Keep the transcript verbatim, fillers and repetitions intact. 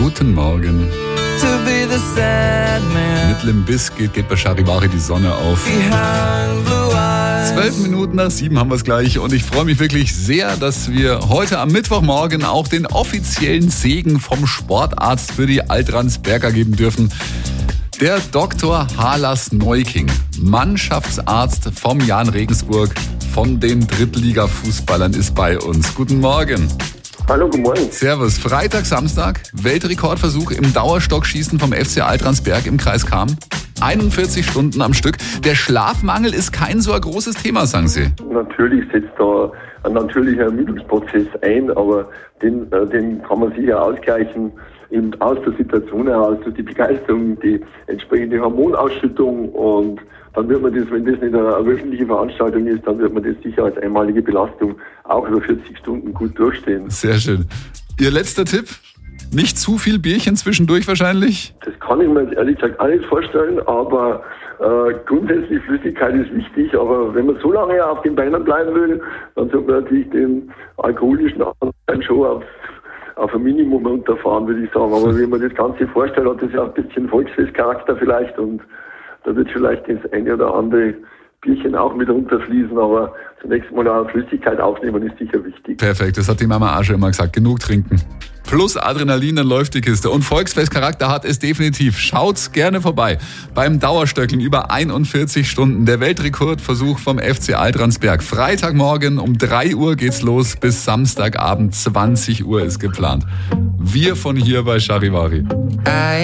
Guten Morgen. To be the sad man Mit Limp Bizkit geht bei Charivari die Sonne auf. behind blue eyes. Zwölf Minuten nach sieben haben wir es gleich und ich freue mich wirklich sehr, dass wir heute am Mittwochmorgen auch den offiziellen Segen vom Sportarzt für die Altransberger geben dürfen. Der Doktor Harlas Neuking, Mannschaftsarzt vom Jahn Regensburg, von den Drittliga-Fußballern, ist bei uns. Guten Morgen. Hallo, guten Morgen. Servus. Freitag, Samstag, Weltrekordversuch im Dauerstockschießen vom F C Altransberg im Kreis Cham. einundvierzig Stunden am Stück. Der Schlafmangel ist kein so ein großes Thema, sagen Sie. Natürlich setzt da ein natürlicher Ermüdungsprozess ein, aber den, äh, den kann man sicher ausgleichen, eben aus der Situation heraus, durch die Begeisterung, die entsprechende Hormonausschüttung, und dann wird man das, wenn das nicht eine, eine wöchentliche Veranstaltung ist, dann wird man das sicher als einmalige Belastung auch über vierzig Stunden gut durchstehen. Sehr schön. Ihr letzter Tipp? Nicht zu viel Bierchen zwischendurch wahrscheinlich? Das kann ich mir jetzt ehrlich gesagt auch nicht vorstellen, aber äh, grundsätzlich Flüssigkeit ist wichtig, aber wenn man so lange auf den Beinen bleiben will, dann sollte man natürlich den alkoholischen Anteil schon auf, auf ein Minimum runterfahren, würde ich sagen. Aber wenn man das Ganze vorstellt, hat das ja ein bisschen Volksfestcharakter vielleicht, und da wird vielleicht das eine oder andere Bierchen auch mit runterfließen, aber zunächst mal eine Flüssigkeit aufnehmen ist sicher wichtig. Perfekt, das hat die Mama auch schon immer gesagt. Genug trinken. Plus Adrenalin, dann läuft die Kiste. Und Volksfestcharakter hat es definitiv. Schaut's gerne vorbei. Beim Dauerstöckeln über einundvierzig Stunden. Der Weltrekordversuch vom F C Altransberg. Freitagmorgen um drei Uhr geht's los. Bis Samstagabend zwanzig Uhr ist geplant. Wir von hier bei Charivari.